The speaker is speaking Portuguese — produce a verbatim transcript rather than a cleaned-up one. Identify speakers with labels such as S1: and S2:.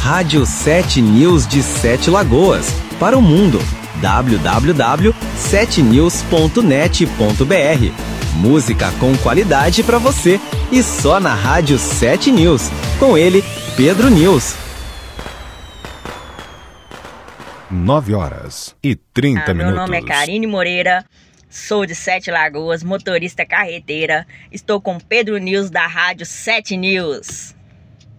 S1: Rádio sete News de Sete Lagoas, para o mundo. w w w ponto sete news ponto net ponto b r. Música com qualidade para você e só na Rádio sete News. Com ele, Pedro News.
S2: nove horas e trinta
S3: ah,
S2: minutos.
S3: Meu nome é Karine Moreira, sou de Sete Lagoas, motorista carreteira. Estou com Pedro News da Rádio sete News.